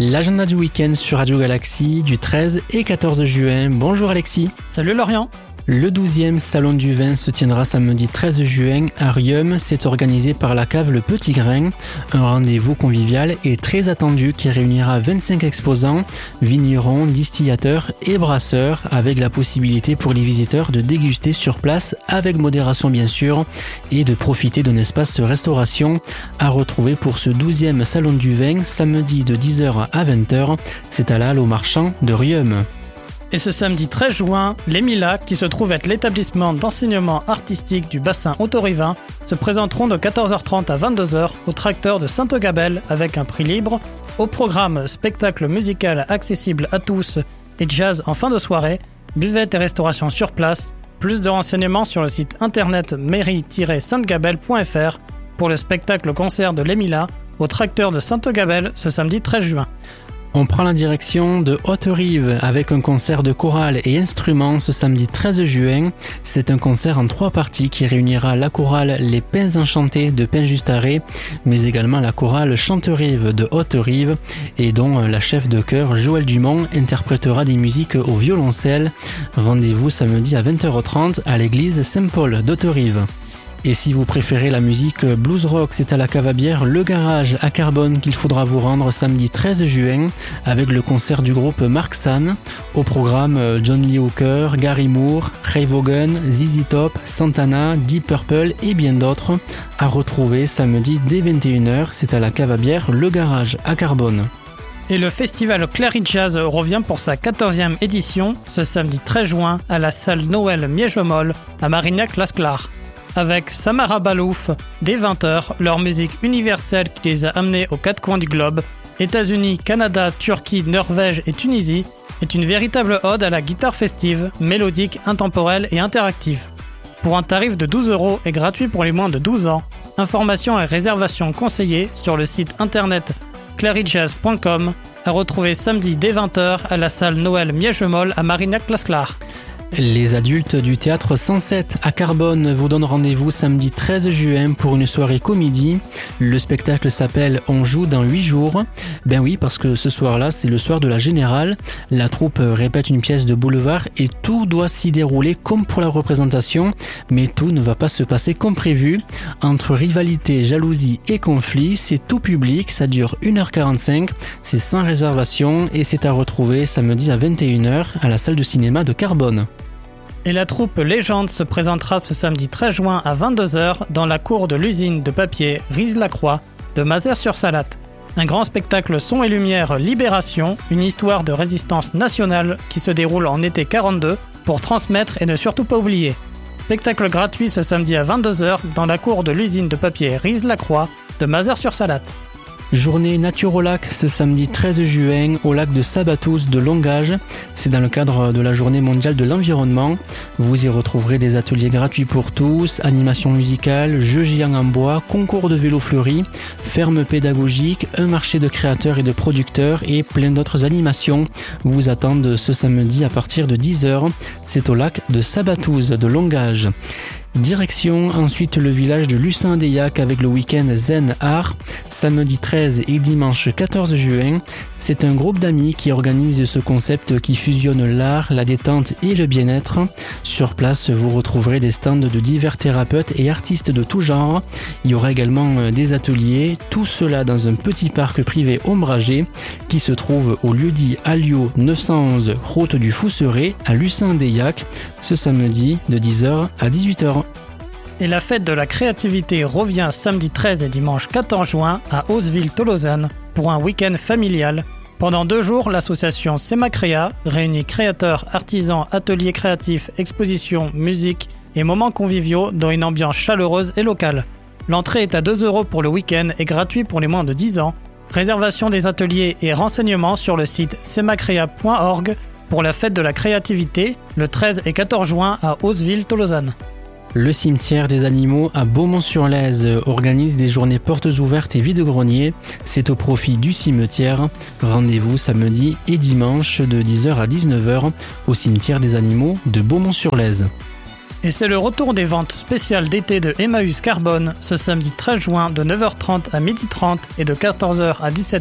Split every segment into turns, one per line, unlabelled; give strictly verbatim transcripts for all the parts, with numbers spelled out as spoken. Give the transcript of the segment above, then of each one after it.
L'agenda du week-end sur Radio Galaxie du treize et quatorze juin. Bonjour Alexis.
Salut Lorient.
Le douzième Salon du vin se tiendra samedi treize juin à Riom. C'est organisé par la cave Le Petit Grain. Un rendez-vous convivial et très attendu qui réunira vingt-cinq exposants, vignerons, distillateurs et brasseurs, avec la possibilité pour les visiteurs de déguster sur place avec modération bien sûr et de profiter d'un espace restauration à retrouver pour ce douzième Salon du vin samedi de dix heures à vingt heures. C'est à la Halle aux Marchands de Riom.
Et ce samedi treize juin, l'Emila, qui se trouve être l'établissement d'enseignement artistique du bassin haut-rivin, se présenteront de quatorze heures trente à vingt-deux heures au tracteur de Sainte-Gabelle avec un prix libre. Au programme, spectacle musical accessible à tous et jazz en fin de soirée, buvette et restauration sur place. Plus de renseignements sur le site internet mairie tiret sainte gabelle point f r pour le spectacle-concert de l'Emila au tracteur de Sainte-Gabelle ce samedi treize juin.
On prend la direction de Haute-Rive avec un concert de chorale et instruments ce samedi treize juin. C'est un concert en trois parties qui réunira la chorale Les Pins Enchantés de Pin-Justaré, mais également la chorale Chante-Rive de Haute-Rive et dont la chef de chœur Joël Dumont interprétera des musiques au violoncelle. Rendez-vous samedi à vingt heures trente à l'église Saint-Paul d'Haute-Rive. Et si vous préférez la musique blues rock, c'est à la cave à bière Le Garage à Carbone qu'il faudra vous rendre samedi treize juin avec le concert du groupe Mark San. Au programme John Lee Hooker, Gary Moore, Ray Vaughan, Z Z Top, Santana, Deep Purple et bien d'autres à retrouver samedi dès vingt et une heures. C'est à la cave à bière Le Garage à Carbone.
Et le festival Clary Jazz revient pour sa quatorzième édition ce samedi treize juin à la salle Noël Miège-Molle à Marignac-Lasclar. Avec Samara Balouf, dès vingt heures, leur musique universelle qui les a amenés aux quatre coins du globe, États-Unis, Canada, Turquie, Norvège et Tunisie, est une véritable ode à la guitare festive, mélodique, intemporelle et interactive. Pour un tarif de douze euros et gratuit pour les moins de douze ans, informations et réservations conseillées sur le site internet clary jazz point com, à retrouver samedi dès vingt heures à la salle Noël Miège-Molle à Marignac-Lasclar.
Les adultes du théâtre cent sept à Carbone vous donnent rendez-vous samedi treize juin pour une soirée comédie. Le spectacle s'appelle On joue dans huit jours. Ben oui, parce que ce soir-là, c'est le soir de la Générale. La troupe répète une pièce de boulevard et tout doit s'y dérouler comme pour la représentation, mais tout ne va pas se passer comme prévu. Entre rivalité, jalousie et conflit, c'est tout public, ça dure une heure quarante-cinq, c'est sans réservation et c'est à retrouver samedi à vingt et une heures à la salle de cinéma de Carbone.
Et la troupe Légende se présentera ce samedi treize juin à vingt-deux heures dans la cour de l'usine de papier Rise-la-Croix de Mazères-sur-Salate. Un grand spectacle son et lumière Libération, une histoire de résistance nationale qui se déroule en été quarante-deux pour transmettre et ne surtout pas oublier. Spectacle gratuit ce samedi à vingt-deux heures dans la cour de l'usine de papier Rise-la-Croix de Mazères-sur-Salate.
Journée nature au lac ce samedi treize juin au lac de Sabatous de Longage. C'est dans le cadre de la journée mondiale de l'environnement. Vous y retrouverez des ateliers gratuits pour tous, animation musicale, jeux géants en bois, concours de vélo fleuri, ferme pédagogique, un marché de créateurs et de producteurs et plein d'autres animations vous attendent ce samedi à partir de dix heures. C'est au lac de Sabatous de Longage. Direction ensuite le village de Lucin-Deillac avec le week-end Zen Art, samedi treize et dimanche quatorze juin. C'est un groupe d'amis qui organise ce concept qui fusionne l'art, la détente et le bien-être. Sur place, vous retrouverez des stands de divers thérapeutes et artistes de tout genre. Il y aura également des ateliers, tout cela dans un petit parc privé ombragé qui se trouve au lieu-dit Alliot neuf cent onze, route du Fousseret à Lucin-Deillac, ce samedi de dix heures à dix-huit heures.
Et la fête de la créativité revient samedi treize et dimanche quatorze juin à Hausseville-Tolosane pour un week-end familial. Pendant deux jours, l'association Semacrea réunit créateurs, artisans, ateliers créatifs, expositions, musique et moments conviviaux dans une ambiance chaleureuse et locale. L'entrée est à deux euros pour le week-end et gratuit pour les moins de dix ans. Réservation des ateliers et renseignements sur le site semacrea point org pour la fête de la créativité le treize et quatorze juin à Hausseville-Tolosane.
Le cimetière des animaux à Beaumont-sur-Lèze organise des journées portes ouvertes et vide-greniers. C'est au profit du cimetière. Rendez-vous samedi et dimanche de dix heures à dix-neuf heures au cimetière des animaux de Beaumont-sur-Lèze.
Et c'est le retour des ventes spéciales d'été de Emmaüs Carbone ce samedi treize juin de neuf heures trente à midi trente et de quatorze heures à dix-sept heures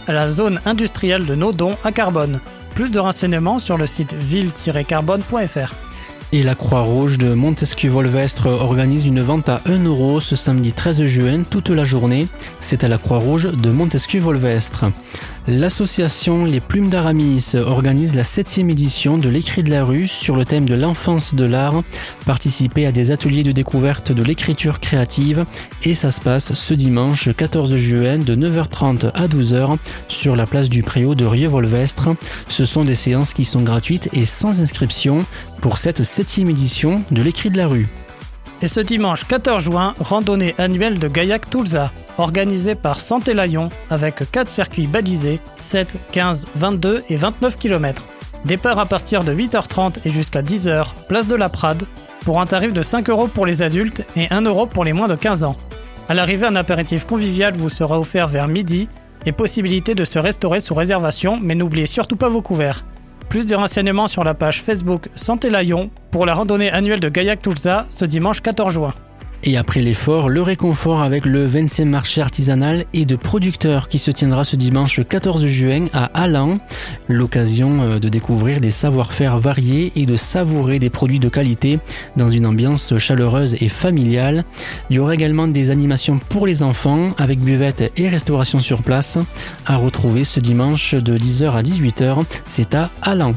à la zone industrielle de Nodon à Carbone. Plus de renseignements sur le site ville tiret carbone point f r.
Et la Croix-Rouge de Montesquieu-Volvestre organise une vente à un euro ce samedi treize juin, toute la journée. C'est à la Croix-Rouge de Montesquieu-Volvestre. L'association Les Plumes d'Aramis organise la septième édition de l'écrit de la rue sur le thème de l'enfance de l'art. Participez à des ateliers de découverte de l'écriture créative et ça se passe ce dimanche quatorze juin de neuf heures trente à douze heures sur la place du Préau de Rieux-Volvestre. Ce sont des séances qui sont gratuites et sans inscription pour cette septième édition de l'écrit de la rue.
Et ce dimanche quatorze juin, randonnée annuelle de Gaillac-Toulza, organisée par Santé Layon avec quatre circuits balisés, sept, quinze, vingt-deux et vingt-neuf kilomètres. Départ à partir de huit heures trente et jusqu'à dix heures, place de la Prade, pour un tarif de cinq euros pour les adultes et un euro pour les moins de quinze ans. À l'arrivée, un apéritif convivial vous sera offert vers midi et possibilité de se restaurer sous réservation, mais n'oubliez surtout pas vos couverts. Plus de renseignements sur la page Facebook Santé Layon pour la randonnée annuelle de Gaillac-Toulza ce dimanche quatorze juin.
Et après l'effort, le réconfort avec le vingtième marché artisanal et de producteurs qui se tiendra ce dimanche quatorze juin à Allan. L'occasion de découvrir des savoir-faire variés et de savourer des produits de qualité dans une ambiance chaleureuse et familiale. Il y aura également des animations pour les enfants avec buvette et restauration sur place à retrouver ce dimanche de dix heures à dix-huit heures. C'est à Allan.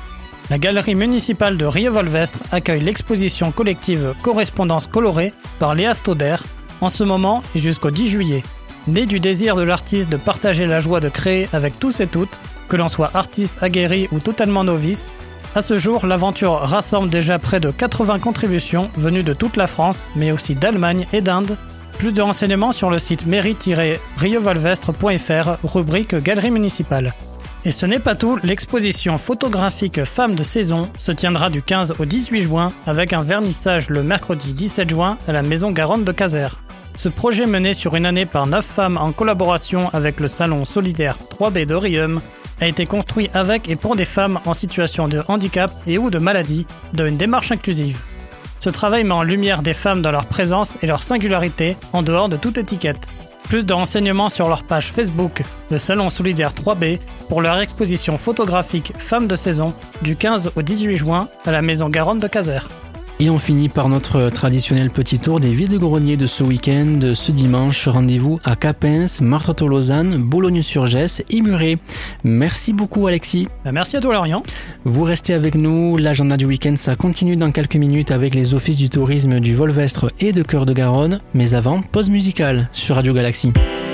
La galerie municipale de Rieux-Volvestre accueille l'exposition collective Correspondance colorée par Léa Stauder en ce moment et jusqu'au dix juillet. Née du désir de l'artiste de partager la joie de créer avec tous et toutes, que l'on soit artiste aguerri ou totalement novice, à ce jour, l'aventure rassemble déjà près de quatre-vingts contributions venues de toute la France, mais aussi d'Allemagne et d'Inde. Plus de renseignements sur le site mairie tiret rieux volvestre point f r, rubrique Galerie municipale. Et ce n'est pas tout, l'exposition photographique Femmes de saison se tiendra du quinze au dix-huit juin avec un vernissage le mercredi dix-sept juin à la Maison Garonne de Caser. Ce projet mené sur une année par neuf femmes en collaboration avec le Salon solidaire trois B de Riom a été construit avec et pour des femmes en situation de handicap et ou de maladie dans une démarche inclusive. Ce travail met en lumière des femmes dans leur présence et leur singularité en dehors de toute étiquette. Plus de renseignements sur leur page Facebook, le Salon solidaire trois B, pour leur exposition photographique Femmes de saison du quinze au dix-huit juin à la Maison Garonne de Caser.
Et on finit par notre traditionnel petit tour des vides-greniers de ce week-end. Ce dimanche, rendez-vous à Capens, Martres-Tolosane, Boulogne-sur-Gesse et Muret. Merci beaucoup Alexis.
Merci à toi Lorient.
Vous restez avec nous, l'agenda du week-end ça continue dans quelques minutes avec les offices du tourisme du Volvestre et de Cœur de Garonne. Mais avant, pause musicale sur Radio Galaxy.